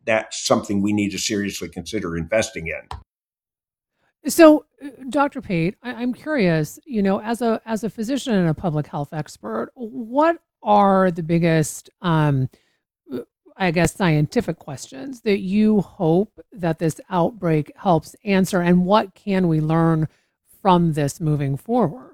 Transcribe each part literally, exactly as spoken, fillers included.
that's something we need to seriously consider investing in. So, uh, Doctor Pate, I, I'm curious. You know, as a as a physician and a public health expert, what are the biggest, um, uh, I guess, scientific questions that you hope that this outbreak helps answer, and what can we learn from this moving forward?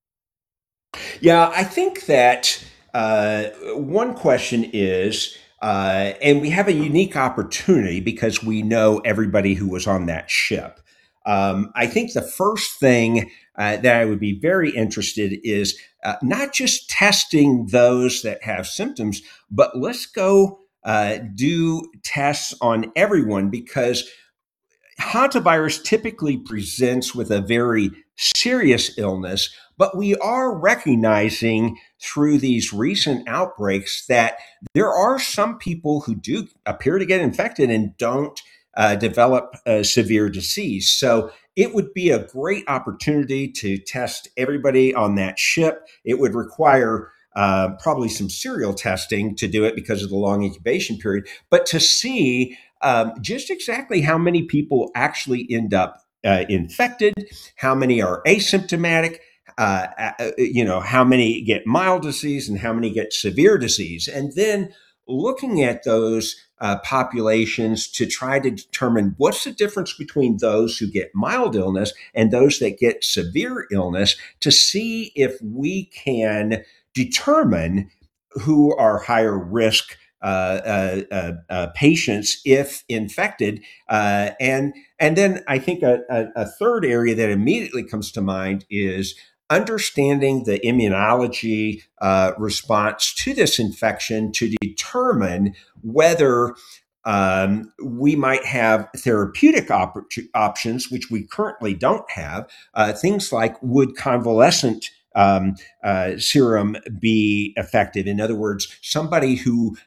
Yeah, I think that uh, one question is, uh, and we have a unique opportunity because we know everybody who was on that ship. Um, I think the first thing uh, that I would be very interested is uh, not just testing those that have symptoms, but let's go uh, do tests on everyone because hantavirus typically presents with a very serious illness, but we are recognizing through these recent outbreaks that there are some people who do appear to get infected and don't uh, develop a severe disease. So it would be a great opportunity to test everybody on that ship. It would require uh, probably some serial testing to do it because of the long incubation period, but to see um, just exactly how many people actually end up uh, infected, how many are asymptomatic, uh, uh, you know, how many get mild disease and how many get severe disease. And then looking at those uh, populations to try to determine what's the difference between those who get mild illness and those that get severe illness to see if we can determine who are higher risk uh, uh, uh, uh, patients if infected, uh, and and then I think a, a, a third area that immediately comes to mind is understanding the immunology uh, response to this infection to determine whether um, we might have therapeutic op- options, which we currently don't have. Uh, things like would convalescent um, uh, serum be effective? In other words, somebody who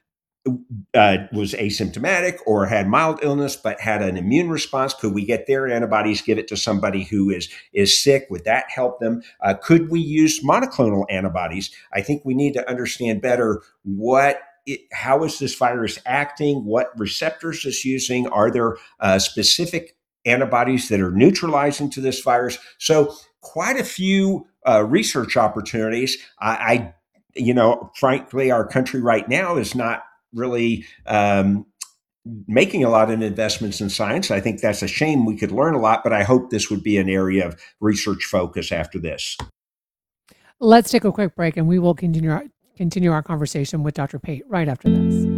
uh, was asymptomatic or had mild illness but had an immune response, could we get their antibodies, give it to somebody who is is sick? Would that help them? Uh, could we use monoclonal antibodies? I think we need to understand better what it, how is this virus acting? What receptors is using? Are there uh, specific antibodies that are neutralizing to this virus? So quite a few uh, research opportunities. I, I, you know, frankly, our country right now is not really um, making a lot of investments in science. I think that's a shame. We could learn a lot, but I hope this would be an area of research focus after this. Let's take a quick break, and we will continue our, continue our conversation with Doctor Pate right after this.